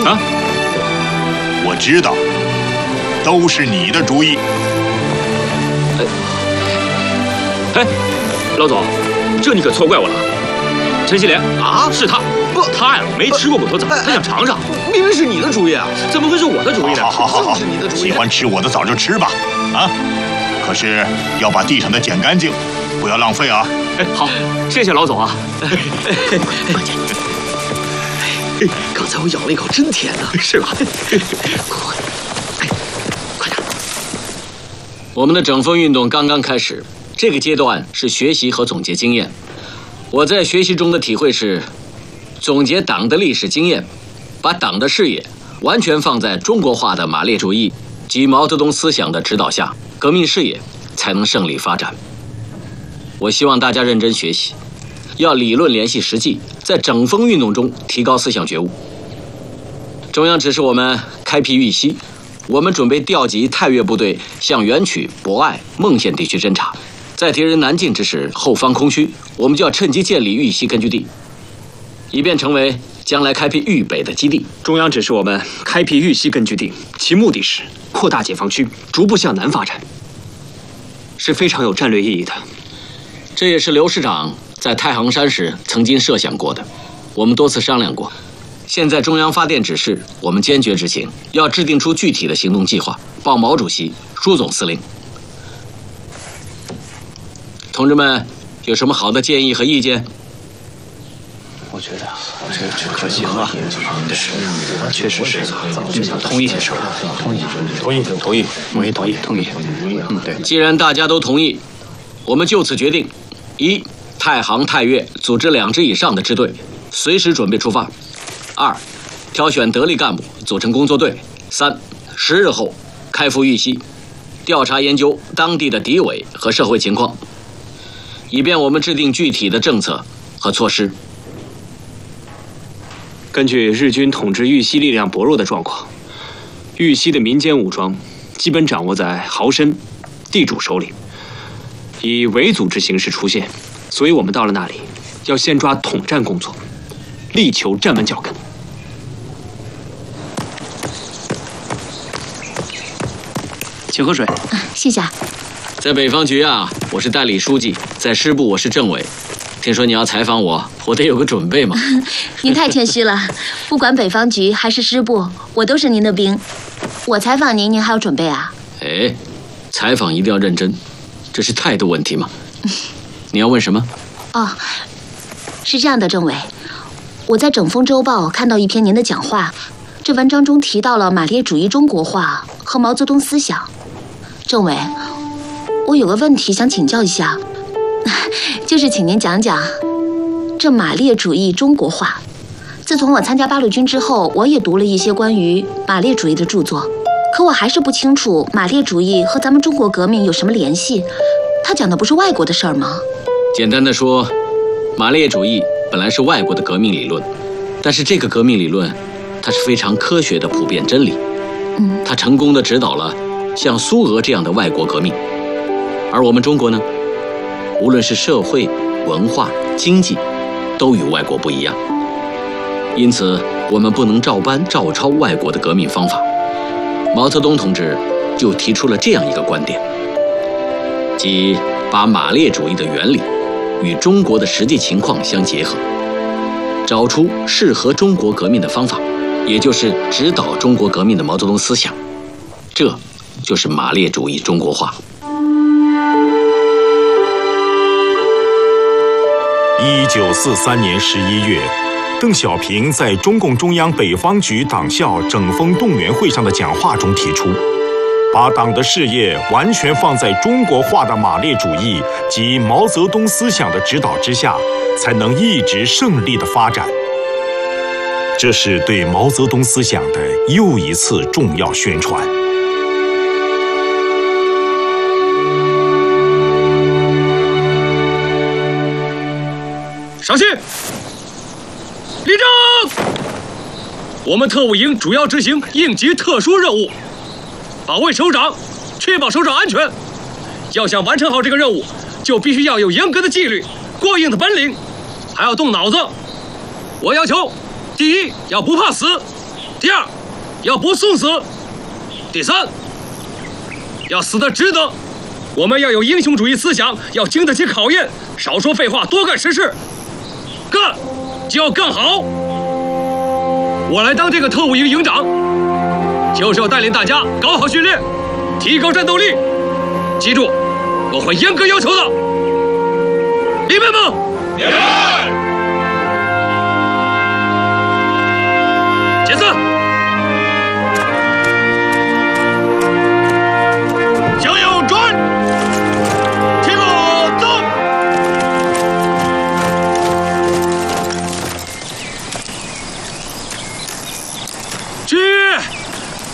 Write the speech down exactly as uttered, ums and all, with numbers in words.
啊？ 我知道，都是你的主意。 哎，老总，这你可错怪我了。陈锡联啊，是他，不，他呀没吃过母头枣，他想尝尝。 明明是你的主意啊， 怎么会是我的主意呢？ 好好好好好， 是你的主意。 喜欢吃我的枣就吃吧，啊！可是要把地上的捡干净，不要浪费啊。 哎，好，谢谢老总啊。 快点！刚才我咬了一口，真甜呐， 是吧？ 快，哎，快点！ 我们的整风运动刚刚开始，这个阶段是学习和总结经验。我在学习中的体会是，总结党的历史经验，把党的视野完全放在中国化的马列主义及毛泽东思想的指导下，革命事业才能胜利发展。我希望大家认真学习，要理论联系实际，在整风运动中提高思想觉悟。中央指示我们开辟豫西，我们准备调集太岳部队向垣曲、博爱、孟县地区侦察。在敌人南进之时，后方空虚，我们就要趁机建立豫西根据地，以便成为将来开辟豫北的基地。 中央指示我们开辟豫西根据地，其目的是扩大解放区，逐步向南发展，是非常有战略意义的。 这也是刘师长在太行山时曾经设想过的，我们多次商量过。现在中央发电指示，我们坚决执行，要制定出具体的行动计划，报毛主席、朱总司令。同志们，有什么好的建议和意见？ 我觉得，我觉得可行啊，是，确实是，同意，同意， 同意，同意， 同意，同意，同意，嗯，对。 既然大家都同意，我们就此决定：一、太行、太岳组织两支以上的支队，随时准备出发；二、挑选得力干部组成工作队；三、十日后开赴豫西，调查研究当地的敌伪和社会情况，以便我们制定具体的政策和措施。 根据日军统治豫西力量薄弱的状况，豫西的民间武装基本掌握在豪绅、地主手里，以伪组织形式出现，所以我们到了那里，要先抓统战工作，力求站稳脚跟。请喝水。 啊，谢谢。 在北方局啊，我是代理书记；在师部，我是政委。听说你要采访我，我得有个准备嘛。 您太谦虚了，不管北方局还是师部，我都是您的兵。我采访您，您还要准备啊？ 哎，采访一定要认真，这是态度问题嘛。你要问什么？ 哦，是这样的，政委，我在《整风周报》看到一篇您的讲话，这文章中提到了马列主义中国化和毛泽东思想。政委，我有个问题想请教一下。就是请您讲讲这马列主义中国化。自从我参加八路军之后，我也读了一些关于马列主义的著作，可我还是不清楚马列主义和咱们中国革命有什么联系。他讲的不是外国的事儿吗？ 简单的说，马列主义本来是外国的革命理论，但是这个革命理论它是非常科学的普遍真理， 嗯， 它成功的指导了像苏俄这样的外国革命。而我们中国呢，无论是社会、文化、经济，都与外国不一样。因此，我们不能照搬照抄外国的革命方法。毛泽东同志就提出了这样一个观点，即把马列主义的原理与中国的实际情况相结合，找出适合中国革命的方法，也就是指导中国革命的毛泽东思想。这就是马列主义中国化。 一九四三年十一月，邓小平在中共中央北方局党校整风动员会上的讲话中提出，把党的事业完全放在中国化的马列主义及毛泽东思想的指导之下，才能一直胜利的发展。这是对毛泽东思想的又一次重要宣传。 上去，立正。我们特务营主要执行应急特殊任务，保卫首长，确保首长安全。要想完成好这个任务，就必须要有严格的纪律、过硬的本领，还要动脑子。我要求，第一要不怕死， 第二，要不送死；第三，要死得值得。我们要有英雄主义思想，要经得起考验，少说废话，多干实事。干就要干好。我来当这个特务营营长，就是要带领大家搞好训练，提高战斗力。记住，我会严格要求的。里面们，